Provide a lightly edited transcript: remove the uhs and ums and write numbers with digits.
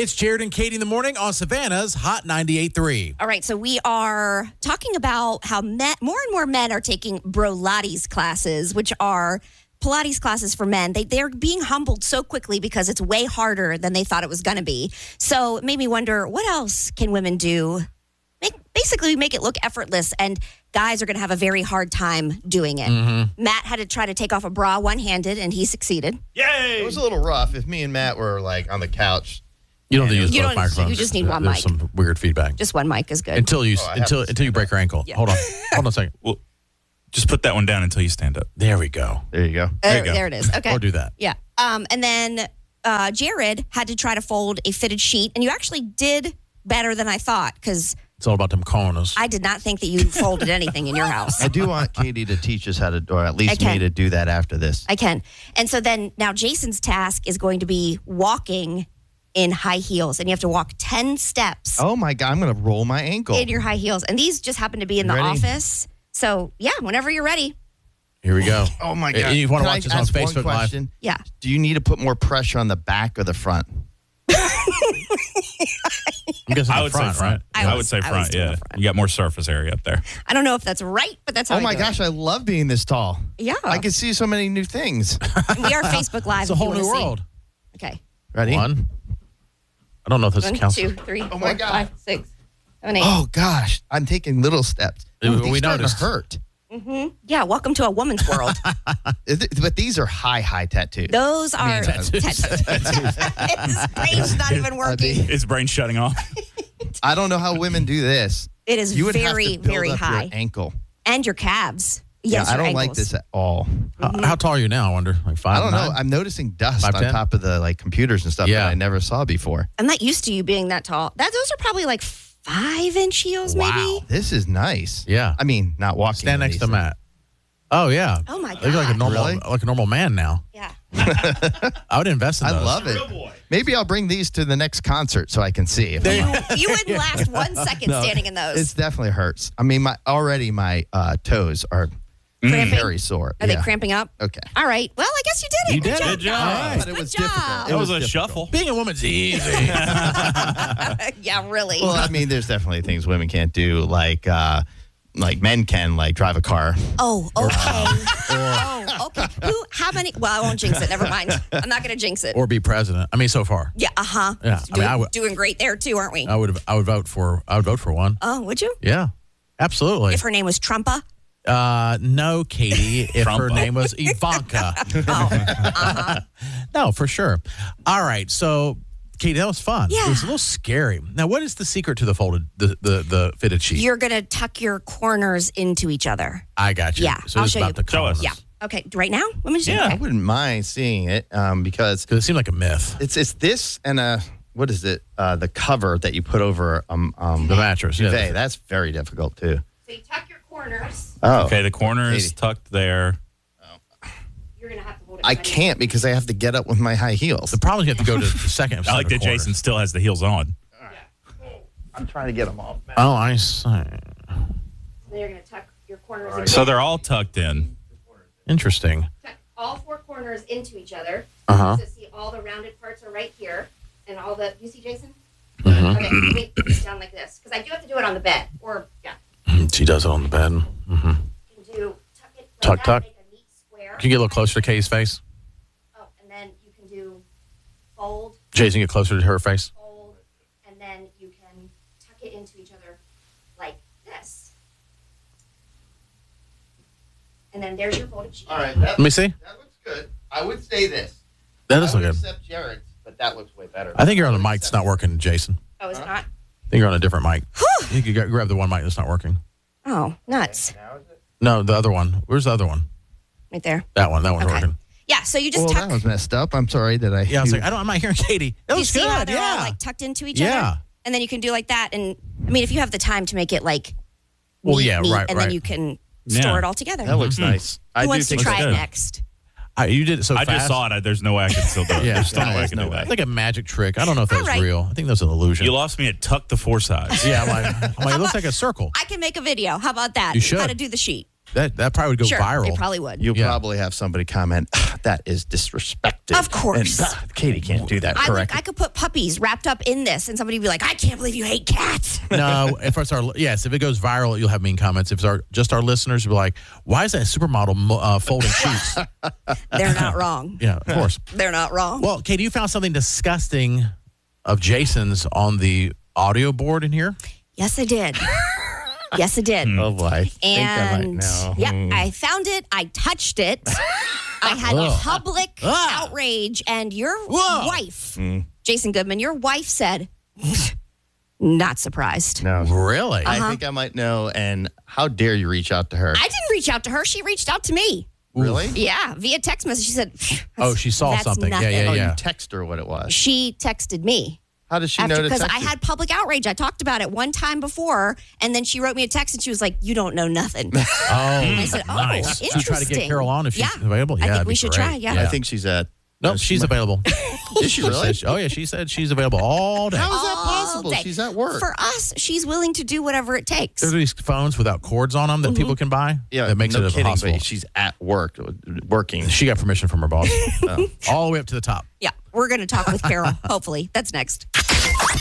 It's Jared and Katie in the morning on Savannah's Hot 98.3. All right, so we are talking about how more and more men are taking Brolates classes, which are Pilates classes for men. They're being humbled so quickly because it's way harder than they thought it was going to be. So it made me wonder, what else can women do? Basically make it look effortless, and guys are going to have a very hard time doing it. Matt had to try to take off a bra one-handed, and he succeeded. Yay! It was a little rough. If me and Matt were like on the couch. You don't need to use both microphones. You just need one There's mic. some weird feedback. Just one mic is good. Until you break your ankle. Yeah. Hold on a second. Well, just put that one down until you stand up. There we go. There you go. There it is. Okay. Or do that. Yeah. And then Jared had to try to fold a fitted sheet, and you actually did better than I thought, because It's all about them corners. I did not think that you folded anything in your house. I do want Katie to teach us how to, or at least I me to do that after this. I can. And so then now Jason's task is going to be walking in high heels, and you have to walk 10 steps Oh my God, I'm going to roll my ankle. in your high heels. And these just happen to be in the Ready? office. So yeah, whenever you're ready. Here we go. Oh my God. And you want to Can watch I this on ask one Facebook Live? question? Yeah. Do you need to put more pressure on the back or the front? I'm guessing I the would front, say front. right? I would say front, doing yeah. the front. You got more surface area up there. I don't know if that's right, but that's how Oh I my do gosh, I love being this tall. it. Yeah. I can see so many new things. We are Facebook Live. It's a if you whole wanna new see. world. Okay. Ready? One. I don't know if this 1, counts. 2, 3, Oh 4, my God. 5, 6, 7, 8. Oh gosh, I'm taking little steps. We These starting noticed. to hurt. Yeah, welcome to a woman's world. But these are high tattoos. Those are tattoos. His brain's not even working. Is brain shutting off? I don't know how women do this. It is You would very, have to build very up high. your ankle. And your calves. Yes, I your don't like ankles. this at all. How tall are you now, I wonder? Like 5'9"? I don't know. I'm noticing dust 5'10"? on top of the like computers and stuff Yeah. that I never saw before. I'm not used to you being that tall. Those are probably like 5-inch heels, Wow. maybe. This is nice. Yeah. I mean, not walking. Stand in next to these Matt. Oh, yeah. Oh my Look like a God. normal, Really? like a normal man now. Yeah. I would invest in things. those. I love it. Maybe I'll bring these to the next concert so I can see. If You wouldn't last 1 second standing in those. It definitely hurts. I mean, my toes are Cramping? very sore. Are they cramping up? Okay. All right. Well, I guess you did it. You Good did job, it. Good job. guys. But it was Good job. difficult. That was a difficult. shuffle. Being a woman's easy. Yeah, really. Well, I mean, there's definitely things women can't do, like men can, like drive a car. Oh, okay. Okay. How many? Well, I won't jinx it. Never mind. I'm not going to jinx it. Or be president. I mean, so far. Yeah. Uh-huh. Yeah. I mean, I would- doing great there too, aren't we? I would vote for one. Oh, would you? Yeah. Absolutely. If her name was Trumpa? No, Katie, if her Trumpa. name was Ivanka. No, for sure. All right. So, Katie, that was fun. Yeah. It was a little scary. Now, what is the secret to the folded, the fitted sheet? You're going to tuck your corners into each other. I got you. Yeah, So I'll it's show about you. the Show us. columns. Yeah. Okay. Right now? Let me just Yeah. I okay. wouldn't mind seeing it because Because it seemed like a myth. it's this and what is it? The cover that you put over The mattress. Yeah. duvet. That's very difficult too. So you tuck your corners. Oh, Okay, the corner is Katie. tucked there. You're going to have to hold it. I can't because I have to get up with my high heels. The problem is you have to go to the second. I like that Jason still has the heels on. I'm trying to get them off. Oh, I see. Then you're going to tuck your corners into So they're all tucked in. Interesting. tuck all 4 corners into each other. Uh-huh. So see all the rounded parts are right here. And all the, you see, Jason? Mhm. Okay, let me put this down like this. Because I do have to do it on the bed. Or, yeah. She does it on the bed. Mm-hmm. You can do tuck it like Tuck, that, tuck. make a neat square. Can you get a little closer to Katie's face? Oh, and then you can do fold, Jason, get closer to her face. fold, and then you can tuck it into each other like this. And then there's your folded sheet. All right, Let me see. that looks good. I would say this. That does I look would good. accept Jared's, but that looks way better. I think you're on a mic that's not working, Jason. Oh, is it not? I think you're on a different mic. I think you grab the one mic that's not working. Oh, nuts. Now is it? No, the other one. Where's the other one? Right there. That one's Okay. working. Yeah, so you just Well, tuck. that was messed up. I'm sorry that I. Yeah, I was like, I'm not hearing Katie. That You was see how good. they're all Yeah. like tucked into each Yeah. other? And then you can do like that. And I mean, if you have the time to make it like Well, neat, yeah, right, and right. then you can Yeah. store it all together. That looks nice. Who I do wants to think try that's it good. next? You did it so I fast. just saw it. There's no way I can still do it. Yeah. There's still no way I There's can no do way. that. It's like a magic trick. I don't know if that's All right. real. I think that's an illusion. You lost me at tuck the 4 sides. Yeah, I'm like, it looks like a circle. I can make a video. How about that? You should. How to do the sheet. That probably would go Sure, viral. it probably would. You'll Yeah. probably have somebody comment, that is disrespectful. Of course. And, Katie can't do that I correctly. could put puppies wrapped up in this, and somebody would be like, "I can't believe you hate cats." No, if it goes viral, you'll have mean comments. If it's just our listeners, you'll be like, why is that supermodel folding sheets? They're not wrong. Yeah, of course. They're not wrong. Well, Katie, you found something disgusting of Jason's on the audio board in here? Yes, I did. Yes, I did. Oh, boy. I think I might And know. yeah, I found it. I touched it. I had public outrage, and your wife, Jason Goodman, your wife said, not surprised. No. Really? I think I might know. And how dare you reach out to her? I didn't reach out to her. She reached out to me. Really? Yeah, via text message. She said, Oh, she saw that's something. nothing. Yeah, Oh, yeah. you text her what it was. She texted me. How does she know to Because text I you? had public outrage. I talked about it one time before, and then she wrote me a text, and she was like, "You don't know nothing." Oh, I said, "Oh, nice. interesting." Should we try to get Carol on if she's available? I Yeah, think that'd we be should great. try. Yeah. I think she's at. Nope, she's available. Is she really? Oh, yeah, she said she's available all day. How is that All possible? day. She's at work. For us, she's willing to do whatever it takes. There's these phones without cords on them that people can buy. Yeah, that makes no it kidding, impossible. but she's at work, working. She got permission from her boss. All the way up to the top. Yeah, we're going to talk with Carol, hopefully. That's next.